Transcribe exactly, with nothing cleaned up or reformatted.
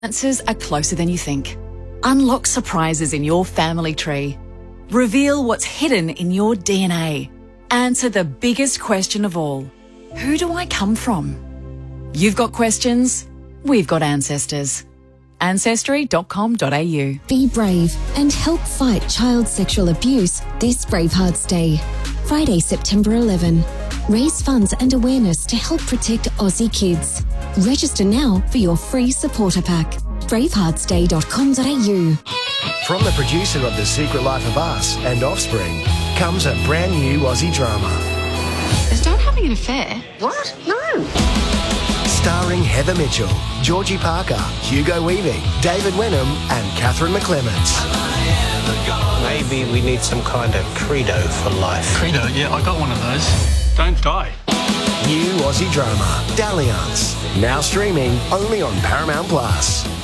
Answers are closer than you think. Unlock surprises in your family tree. Reveal what's hidden in your D N A. Answer the biggest question of all. Who do I come from? You've got questions, we've got ancestors. ancestry dot com dot a u. Be brave and help fight child sexual abuse this Bravehearts Day. Friday, September eleventh. Raise funds and awareness to help protect Aussie kids. Register now for your free supporter pack. bravehearts day dot com dot a u. From the producer of The Secret Life of Us and Offspring comes a brand new Aussie drama. Is Dad having an affair? What? No. Starring Heather Mitchell, Georgie Parker, Hugo Weaving, David Wenham and Catherine McClements. Maybe we need some kind of credo for life. Credo? Yeah, I got one of those. Don't die. New Aussie drama, Dalliance. Now streaming only on Paramount Plus.